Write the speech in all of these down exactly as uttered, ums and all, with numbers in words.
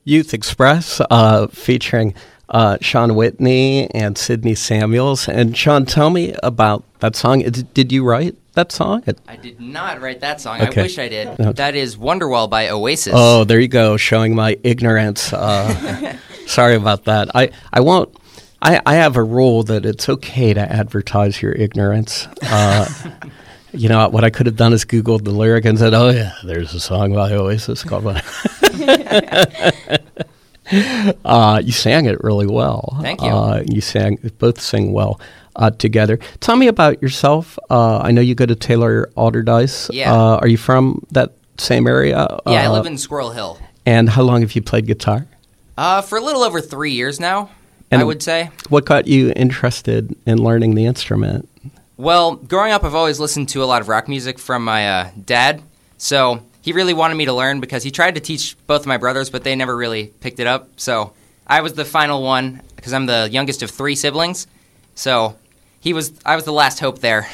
Youth Express, uh, featuring uh, Sean Whitney and Sydney Samuels. And Sean, tell me about that song. Did, did you write that song? It, I did not write that song. Okay. I wish I did. No. That is Wonderwall by Oasis. Oh, there you go, showing my ignorance. Uh, sorry about that. I, I won't. I, I have a rule that it's okay to advertise your ignorance. Uh, you know, what I could have done is Googled the lyric and said, oh, yeah, there's a song by Oasis called uh, you sang it really well. Thank you. Uh, you sang, both sing well uh, together. Tell me about yourself. Uh, I know you go to Taylor Alderdice. Yeah. Uh, are you from that same area? Yeah, I Uh, live in Squirrel Hill. And how long have you played guitar? Uh, for a little over three years now, And I would say. What got you interested in learning the instrument? Well, growing up, I've always listened to a lot of rock music from my uh, dad. So he really wanted me to learn because he tried to teach both of my brothers, but they never really picked it up. So I was the final one because I'm the youngest of three siblings. So he was, I was the last hope there.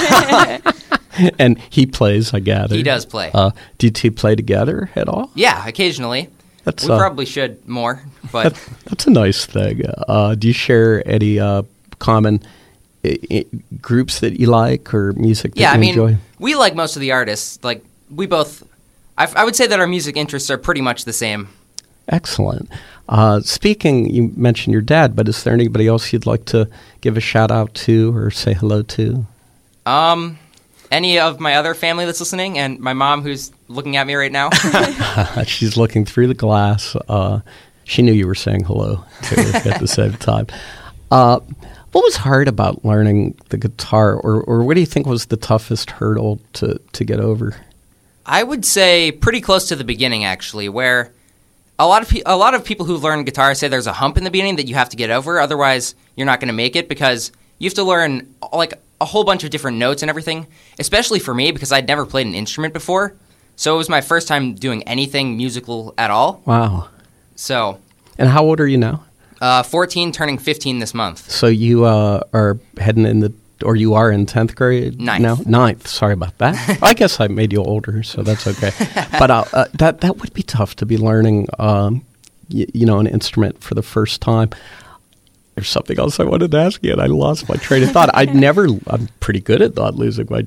And he plays, I gather. He does play. Uh, do you two play together at all? Yeah, occasionally. That's, we uh, probably should more, but That, that's a nice thing. Uh, do you share any uh, common I- I- groups that you like or music that yeah, you I mean, enjoy? we like most of the artists. Like we both, I, I would say that our music interests are pretty much the same. Excellent. Uh, speaking, you mentioned your dad, but is there anybody else you'd like to give a shout out to or say hello to? Um, any of my other family that's listening, and my mom who's looking at me right now. She's looking through the glass. Uh, she knew you were saying hello to her at the same time. Uh, what was hard about learning the guitar, or, or what do you think was the toughest hurdle to, to get over? I would say pretty close to the beginning, actually, where a lot of pe- a lot of people who learn guitar say there's a hump in the beginning that you have to get over. Otherwise, you're not going to make it because you have to learn like a whole bunch of different notes and everything. Especially for me because I'd never played an instrument before, so it was my first time doing anything musical at all. Wow. So, And how old are you now? uh, fourteen, turning fifteen this month. So you uh, are heading in the, or you are in tenth grade Ninth. now? Ninth. Sorry about that. I guess I made you older, so that's okay. But uh, uh, that that would be tough to be learning, um, y- you know, an instrument for the first time. There's something else I wanted to ask you, and I lost my train of thought. I'd never, I'm pretty good at not losing my